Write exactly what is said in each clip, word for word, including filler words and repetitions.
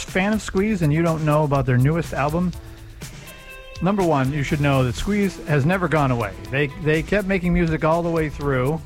fan of Squeeze and you don't know about their newest album, number one, you should know that Squeeze has never gone away. They they kept making music all the way through,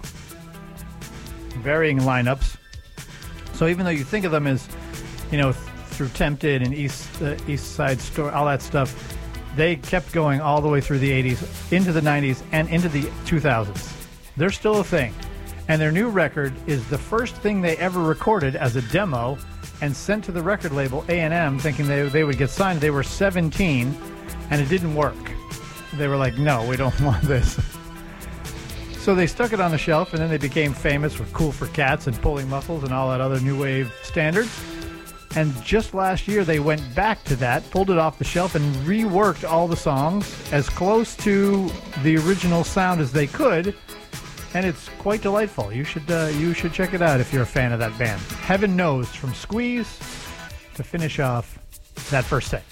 varying lineups. So even though you think of them as, you know, th- through Tempted and East uh, East Side Story, all that stuff, they kept going all the way through the eighties, into the nineties, and into the two thousands. They're still a thing. And their new record is the first thing they ever recorded as a demo and sent to the record label A and M thinking they, they would get signed. They were seventeen, and it didn't work. They were like, no, we don't want this. So they stuck it on the shelf, and then they became famous with Cool for Cats and Pulling Muscles and all that other new wave standards. And just last year, they went back to that, pulled it off the shelf, and reworked all the songs as close to the original sound as they could. And it's quite delightful. You should uh, you should check it out if you're a fan of that band. Heaven Knows from Squeeze to finish off that first set.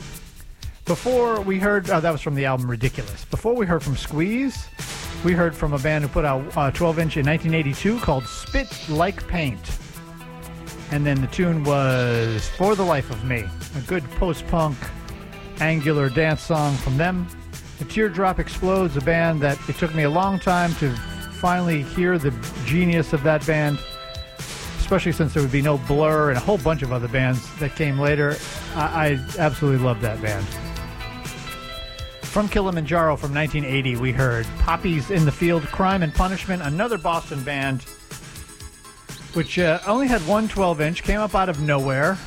Before we heard, oh, that was from the album Ridiculous. Before we heard from Squeeze, we heard from a band who put out a twelve inch in nineteen eighty-two called Spit Like Paint. And then the tune was For the Life of Me, a good post-punk, angular dance song from them. The Teardrop Explodes, a band that it took me a long time to finally hear the genius of that band, especially since there would be no Blur and a whole bunch of other bands that came later. I, I absolutely love that band. From Kilimanjaro from nineteen eighty, we heard Poppies in the Field, Crime and Punishment, another Boston band, which uh, only had one twelve inch, came up out of nowhere,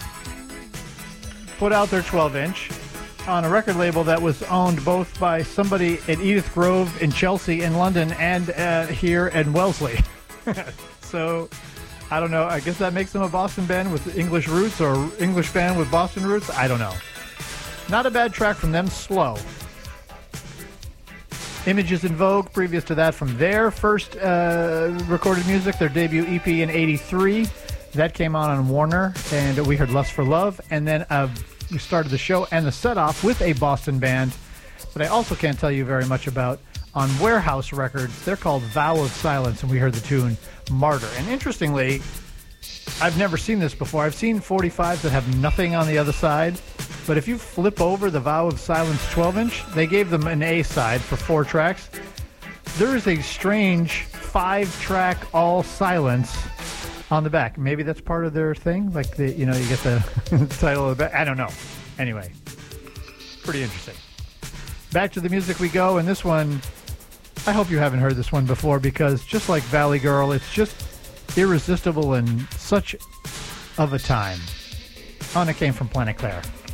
put out their twelve inch on a record label that was owned both by somebody at Edith Grove in Chelsea in London and uh, here in Wellesley. So, I don't know, I guess that makes them a Boston band with English roots or English band with Boston roots. I don't know. Not a bad track from them, Slow. Images in Vogue, previous to that, from their first uh, recorded music, their debut E P in eighty-three. That came out on Warner, and we heard Lust for Love. And then uh, we started the show and the set-off with a Boston band that I also can't tell you very much about on Warehouse Records. They're called Vow of Silence, and we heard the tune Martyr. And interestingly, I've never seen this before. I've seen forty-fives that have nothing on the other side. But if you flip over the Vow of Silence twelve inch, they gave them an A side for four tracks. There is a strange five-track all silence on the back. Maybe that's part of their thing. Like, the, you know, you get the title of the back. I don't know. Anyway, pretty interesting. Back to the music we go. And this one, I hope you haven't heard this one before, because just like Valley Girl, it's just irresistible and such of a time. Oh, and it came from Planet Claire.